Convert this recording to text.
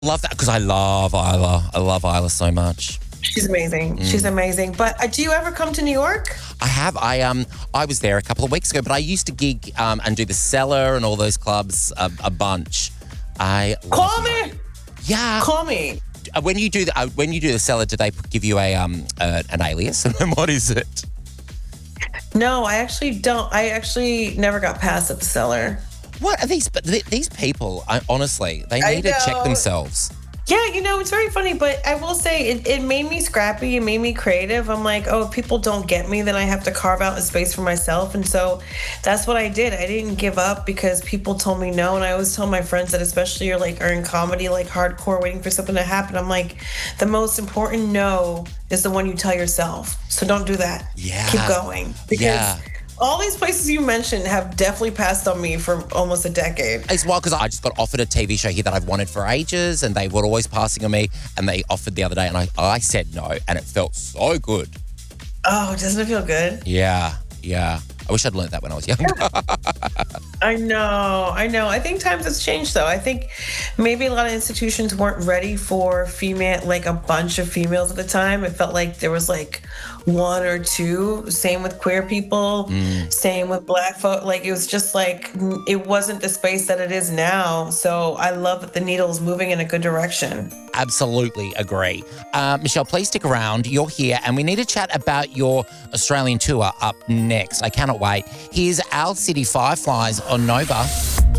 Love that because I love Isla. I love Isla so much. She's amazing. She's amazing. But do you ever come to New York? I have. I was there a couple of weeks ago, but I used to gig and do the Cellar and all those clubs a bunch. I Call love it. me. Yeah. Call me. When you do the Cellar, do they give you an alias? And what is it? No, I actually don't. I actually never got past at the Cellar. What are these people? Honestly, they I need to check know. themselves. Yeah, it's very funny, but I will say it made me scrappy. It made me creative. I'm like, oh, if people don't get me, then I have to carve out a space for myself. And so that's what I did. I didn't give up because people told me no. And I always tell my friends that, especially you're are in comedy, like hardcore, waiting for something to happen. I'm like, the most important no is the one you tell yourself. So don't do that. Yeah. Keep going. Because all these places you mentioned have definitely passed on me for almost a decade. It's wild because I just got offered a TV show here that I've wanted for ages, and they were always passing on me. And they offered the other day, and I said no, and it felt so good. Oh, doesn't it feel good? Yeah. I wish I'd learned that when I was younger. I know. I think times has changed, though. I think maybe a lot of institutions weren't ready for a bunch of females at the time. It felt like there was one or two. Same with queer people. Same with Black folk. It was just it wasn't the space that it is now. So I love that the needle is moving in a good direction. Absolutely agree. Michelle, please stick around. You're here, and we need to chat about your Australian tour up next. I cannot wait. Here's Owl City Fireflies on Nova.